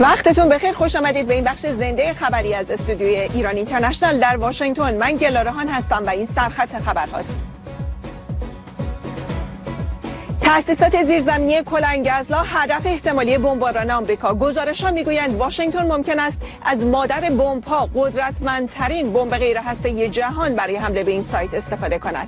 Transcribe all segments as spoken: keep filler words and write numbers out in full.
وقتتون بخیر، خوش آمدید به این بخش زنده خبری از استودیوی ایران اینترنشنال در واشنگتن. من گلارهان هستم و این سرخط خبرهاست. تأسیسات زیرزمینی کلنگ‌ازلا هدف احتمالی بمباران آمریکا. گزارش‌ها می‌گویند واشنگتن ممکن است از مادر بمب‌ها قدرتمندترین بمب غیرهسته‌ای جهان برای حمله به این سایت استفاده کند.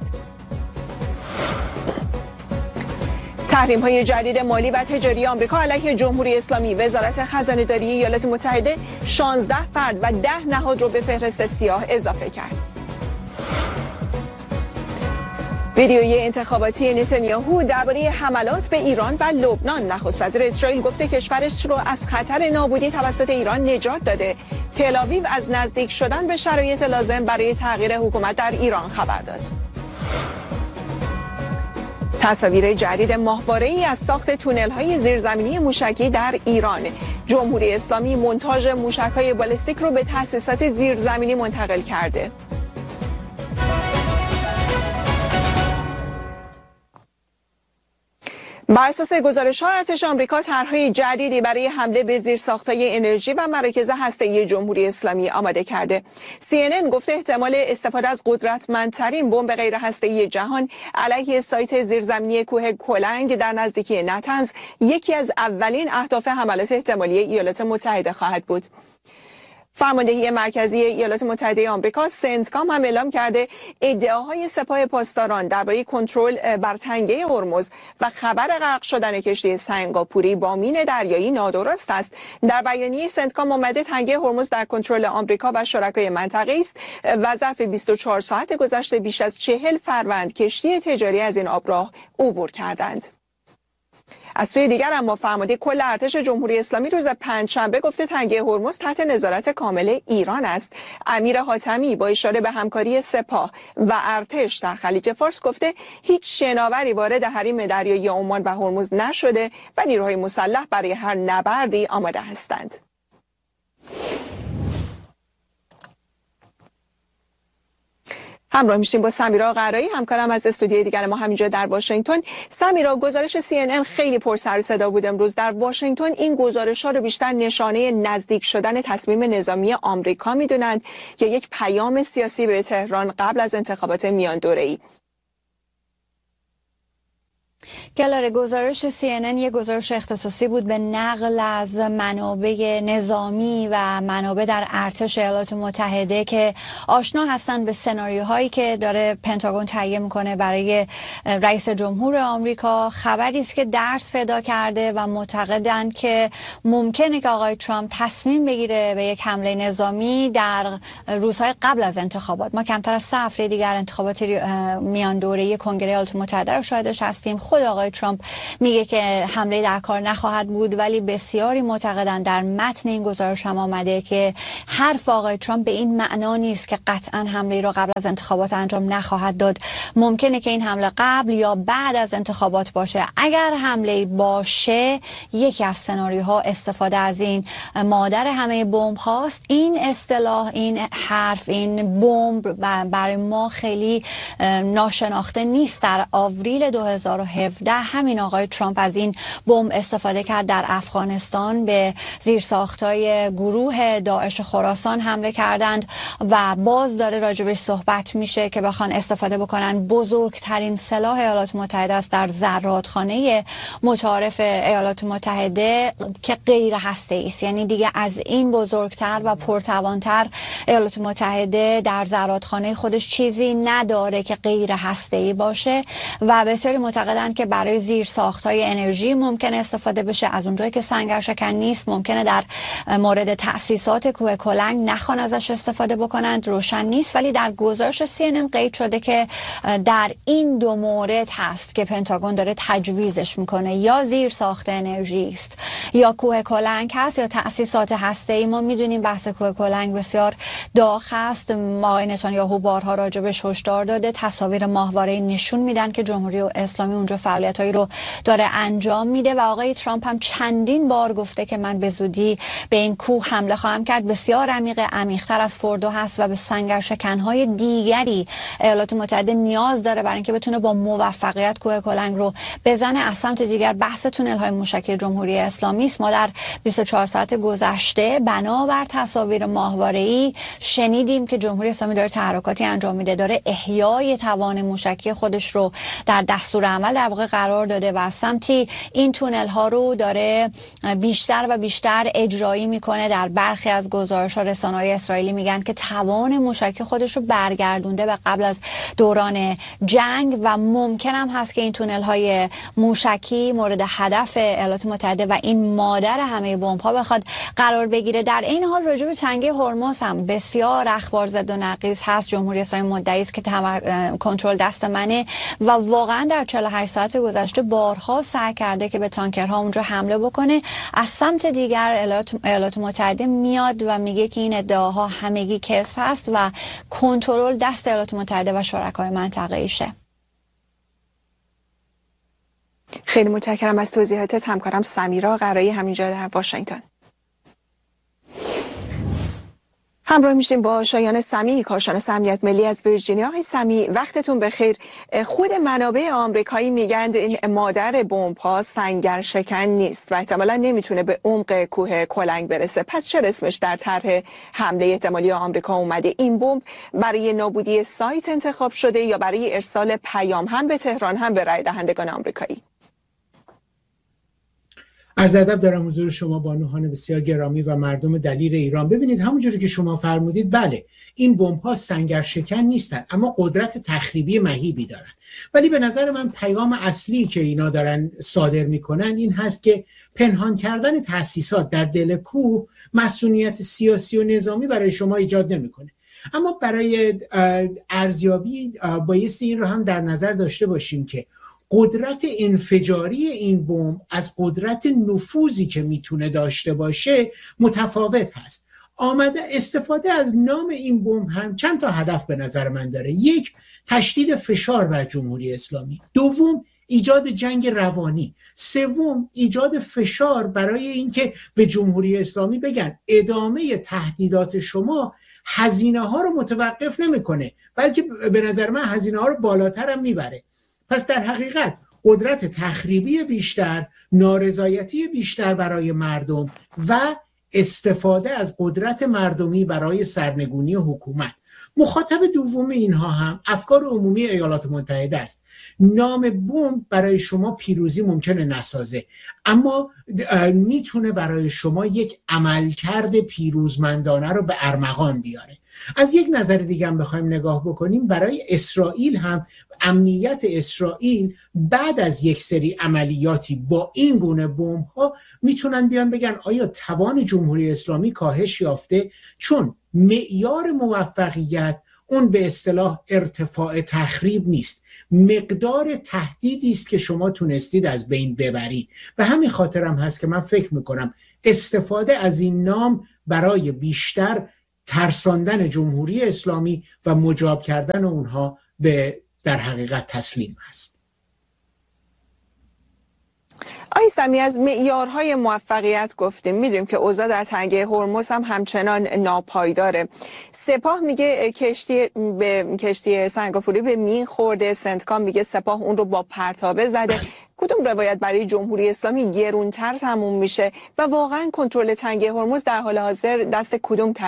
تحریم‌های جدید مالی و تجاری آمریکا علیه جمهوری اسلامی. وزارت خزانه‌داری ایالات متحده شانزده فرد و ده نهاد را به فهرست سیاه اضافه کرد. ویدیوی انتخاباتی نتانیاهو درباره حملات به ایران و لبنان. نخست وزیر اسرائیل گفته کشورش رو از خطر نابودی توسط ایران نجات داده. تل‌آویو از نزدیک شدن به شرایط لازم برای تغییر حکومت در ایران خبر داد. تصاویر جدید ماهواره‌ای از ساخت تونل‌های زیرزمینی موشکی در ایران. جمهوری اسلامی مونتاژ موشک‌های بالستیک رو به تأسیسات زیرزمینی منتقل کرده. بر اساس گزارش‌ها ارتش آمریکا طرح‌های جدیدی برای حمله به زیرساخت‌های انرژی و مراکز هسته‌ای جمهوری اسلامی آماده کرده. سی ان ان گفته احتمال استفاده از قدرتمندترین بمب غیرهسته‌ای جهان علیه سایت زیرزمینی کوه کلنگ در نزدیکی نتنز یکی از اولین اهداف حملات احتمالی ایالات متحده خواهد بود. فرماندهی مرکزی ایالات متحده آمریکا سنتکام هم اعلام کرده ادعاهای سپاه پاسداران درباره کنترل بر تنگه هرمز و خبر غرق شدن کشتی سنگاپوری با مین دریایی نادرست است. در بیانیه سنتکام آمده تنگه هرمز در کنترل آمریکا و شرکای منطقه است و ظرف بیست و چهار ساعت گذشته بیش از چهل فروند کشتی تجاری از این آبراه عبور کردند. از سوی دیگر اما فرمانده کل ارتش جمهوری اسلامی روز پنجشنبه گفته تنگه هرمز تحت نظارت کامل ایران است. امیر حاتمی با اشاره به همکاری سپاه و ارتش در خلیج فارس گفته هیچ شناوری وارد حریم دریایی عمان و هرمز نشده و نیروهای مسلح برای هر نبردی آماده هستند. همراه میشیم با سمیرا قرایی، همکارم از استودیوی دیگر ما همینجا در واشنگتن. سمیرا، گزارش سی ان ان خیلی پر سر و صدا بود امروز در واشنگتن. این گزارش‌ها رو بیشتر نشانه نزدیک شدن تصمیم نظامی آمریکا میدونند یا یک پیام سیاسی به تهران قبل از انتخابات میان دوره‌ای؟ گلاره، گزارش سی ان ان یک گزارش اختصاصی بود به نقل از منابع نظامی و منابع در ارتش ایالات متحده که آشنا هستن به سناریوهایی که داره پنتاگون تهیه میکنه برای رئیس جمهور آمریکا. خبری است که درس پیدا کرده و معتقدند که ممکنه که آقای ترامپ تصمیم بگیره به یک حمله نظامی در روزهای قبل از انتخابات. ما کمتر از سه هفته دیگر انتخابات میان دوره‌ای کنگره ایالات متحده رو شاهدش هستیم. خود آقای ترامپ میگه که حمله در کار نخواهد بود، ولی بسیاری معتقدند، در متن این گزارش هم آمده که حرف آقای ترامپ به این معنا نیست که قطعا حمله را قبل از انتخابات انجام نخواهد داد. ممکنه که این حمله قبل یا بعد از انتخابات باشه. اگر حمله باشه، یکی از سناریوها استفاده از این مادر همه بمب هاست. این اصطلاح، این حرف، این بمب برای ما خیلی ناشناخته نیست. در آوریل دو هزار و هفده همین آقای ترامپ از این بمب استفاده کرد، در افغانستان به زیرساختای گروه داعش خراسان حمله کردند و باز داره راجبش صحبت میشه که بخوان استفاده بکنن. بزرگترین سلاح ایالات متحده است در زرادخانه متعارف ایالات متحده که غیر هسته‌ای است. یعنی دیگه از این بزرگتر و پرتوانتر ایالات متحده در زرادخانه خودش چیزی نداره که غیر هسته‌ای باشه و بسیاری معتقدند که برای زیر ساخت‌های انرژی ممکن استفاده بشه. از اونجایی که سنگرشکن نیست، ممکنه در مورد تأسیسات کوه کلنگ نخوان ازش استفاده بکنند، روشن نیست. ولی در گزارش سی ان ان قید شده که در این دو مورد هست که پنتاگون داره تجویزش میکنه، یا زیر ساخت انرژی است یا کوه کلنگ هست یا تأسیسات هسته‌ای. ما میدونیم بحث کوه کلنگ بسیار داغ هست. آقای نتانیاهو بارها راجبش هشدار داده. تصاویر ماهواره‌ای نشون میدن که جمهوری اسلامی اونجا فعالیتایی رو داره انجام میده و آقای ترامپ هم چندین بار گفته که من به زودی به این کوه حمله خواهم کرد. بسیار عمیق، عمیق‌تر از فوردو هست و به سنگرشکن‌های دیگری ایالات متحده نیاز داره برای اینکه بتونه با موفقیت کوه کلنگ رو بزنه. از سمت دیگر بحث تونل‌های موشکی جمهوری اسلامی نیست. ما در بیست و چهار ساعت گذشته بنابر تصاویر ماهواره‌ای شنیدیم که جمهوری اسلامی داره تحرکاتی انجام میده، داره احیای توان موشکی خودش رو در دستور عمل در واقع قرار داده و از سمتی این تونل ها رو داره بیشتر و بیشتر اجرایی میکنه. در برخی از گزارش ها رسانه‌های اسرائیلی میگن که توان موشکی خودش رو برگردونده به قبل از دوران جنگ و ممکن هم هست که این تونل های موشکی مورد هدف ایالات متحده و این مادر همه بمب ها بخواد قرار بگیره. در این حال راجع به تنگه هرمز هم بسیار اخبار زد و نقیض هست. جمهوری اسلامی مدعی است که کنترل دست منه و واقعا در چهل و هشت ساعت گذشته بارها سعی کرده که به تانکرها اونجا حمله بکنه. از سمت دیگر ایالات متحده میاد و میگه که این ادعاها همگی کذب هست و کنترل دست ایالات متحده و شرکای منطقه‌ایشه. خیلی متشکرم از توضیحاتت همکارم سمیرا قرایی همینجا در واشنگتن. همراه میشیم با شایان سمیعی، کارشناس امنیت ملی از ویرجینیا. آقای سمیعی وقتتون بخیر. خود منابع آمریکایی میگن این مادر بمب ها سنگر شکن نیست و احتمالا نمیتونه به عمق کوه کلنگ برسه. پس چرا اسمش در طرح حمله احتمالی آمریکا اومده؟ این بمب برای نابودی سایت انتخاب شده یا برای ارسال پیام هم به تهران هم به رای دهندگان آمریکایی؟ عرض ادب دارم حضور شما بانوان بسیار گرامی و مردم دلیر ایران. ببینید همونجوری که شما فرمودید، بله این بمب ها سنگر شکن نیستن اما قدرت تخریبی مهیبی دارن. ولی به نظر من پیام اصلی که اینا دارن صادر میکنن این هست که پنهان کردن تأسیسات در دل کوه مسئولیت سیاسی و نظامی برای شما ایجاد نمیکنه. اما برای ارزیابی بایستی این رو هم در نظر داشته باشیم که قدرت انفجاری این بمب از قدرت نفوذی که میتونه داشته باشه متفاوت هست. آمده استفاده از نام این بمب هم چند تا هدف به نظر من داره. یک، تشدید فشار بر جمهوری اسلامی. دوم، ایجاد جنگ روانی. سوم، ایجاد فشار برای اینکه به جمهوری اسلامی بگن ادامه تهدیدات شما هزینه ها رو متوقف نمیکنه، بلکه به نظر من هزینه ها رو بالاتر هم میبره. پس در حقیقت قدرت تخریبی بیشتر، نارضایتی بیشتر برای مردم و استفاده از قدرت مردمی برای سرنگونی حکومت. مخاطب دوم اینها هم افکار عمومی ایالات متحده است. نام بمب برای شما پیروزی ممکنه نسازه، اما میتونه برای شما یک عملکرد پیروزمندانه رو به ارمغان بیاره. از یک نظر دیگه هم بخوایم نگاه بکنیم، برای اسرائیل هم امنیت اسرائیل بعد از یک سری عملیاتی با این گونه بمب ها میتونن بیان بگن آیا توان جمهوری اسلامی کاهش یافته؟ چون معیار موفقیت اون به اصطلاح ارتفاع تخریب نیست، مقدار تهدیدی است که شما تونستید از بین ببرید. به همین خاطر هم هست که من فکر میکنم استفاده از این نام برای بیشتر ترساندن جمهوری اسلامی و مجاب کردن اونها به در حقیقت تسلیم هست. آقای سمیعی از معیارهای موفقیت گفتیم، میدونیم که اوضاع در تنگه هرمز هم همچنان ناپایداره. سپاه میگه کشتی به کشتی سنگاپوری به مین خورده، سنتکام میگه سپاه اون رو با پرتابه زده. کدوم روایت برای جمهوری اسلامی گرونتر تموم میشه و واقعا کنترل تنگه هرمز در حال حاضر دست کدوم